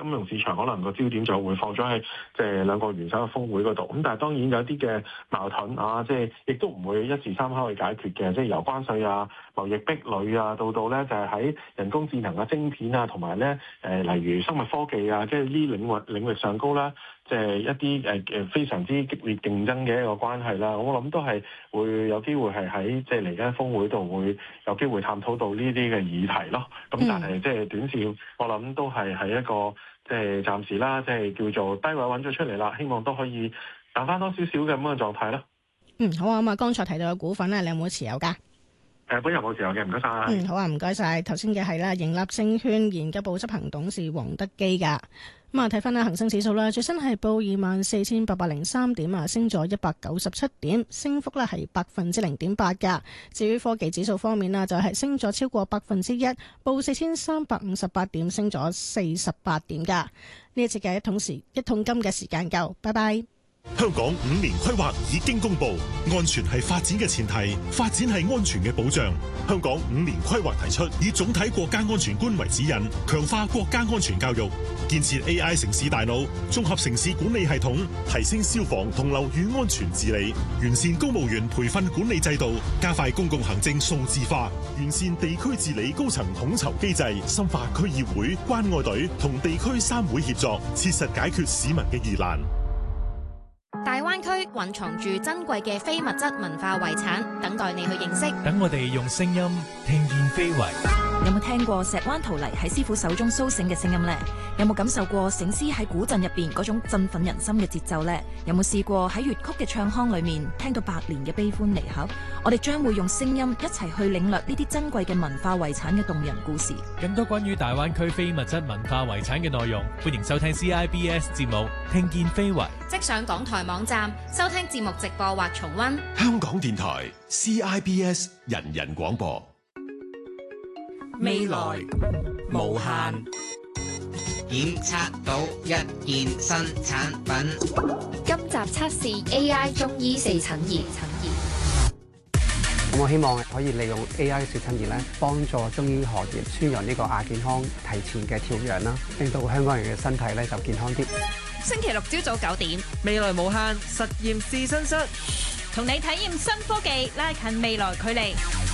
金融市場可能個焦點就會放咗喺即係兩個元首嘅峰會嗰度。咁但係當然有啲嘅矛盾啊，即係亦都唔會一時三刻去解決嘅，即係由關稅啊、貿易壁壘啊，到咧就係喺人工智能嘅晶片啊，同埋咧例如生物科技啊，即係呢領域上高啦，即係一啲非常之激烈競爭嘅一個關係啦。我諗都係會有機會係喺即係嚟緊峰會度會有機會探討到呢啲嘅議題咯。咁但係即係短線，我諗都係一個即係暫時啦，即係叫做低位揾咗出嚟啦。希望都可以彈翻多少少嘅咁嘅狀態啦。 好啊。咁啊，剛才提到嘅股份咧，你有冇持有㗎？ 本人冇持有嘅，唔該晒。 好啊，唔該晒。頭先嘅係啦，盈立證券研究部執行董事黃德基㗎。咁啊，睇翻啦，恒生指數啦，最新係報24,803點啊，升咗197點，升幅咧係0.8%㗎。至於科技指數方面啦，就係升咗超過1%，報4,358點，升咗48點㗎。呢一節嘅一桶金嘅時間夠，拜拜。 香港5年規劃已經公布，安全係發展嘅前提，發展係安全嘅保障。香港5年規劃提出，以總體國家安全觀為指引，強化國家安全教育，建設 AI 城市大腦，綜合城市管理系統，提升消防同樓宇安全治理，完善公務員培訓管理制度，加快公共行政數字化，完善地區治理高層統籌機制，深化區議會、關愛隊同地區3會協作，切實解決市民嘅疑難。 大灣區蘊藏住珍貴嘅非物質文化遺產，等待你去認識。 等我哋用聲音聽見非遺。 有冇聽過石灣陶泥喺師傅手中蘇醒嘅聲音呢？有冇感受過醒獅喺古鎮入邊嗰種振奮人心嘅節奏呢？有冇試過喺粵曲嘅唱腔裏面聽到百年嘅悲歡離合？我哋將會用聲音一齊去領略呢啲珍貴嘅文化遺產嘅動人故事。 更多關於大灣區非物質文化遺產嘅內容，歡迎收聽 CIBS 節目《聽見非遺》。 即上港台網站收聽節目直播或重溫。 香港電台 CIBS 人人廣播。 未來無限，檢測到一件新產品。 今集測試 AI 中醫四診儀。 我希望可以利用 AI 嘅四診儀咧，幫助中醫行業宣揚呢個亞健康提前嘅調養啦，令到香港人嘅身體咧就健康啲。 星期六朝早9點， 未來無限實驗試身室， 同你體驗新科技，拉近未來距離。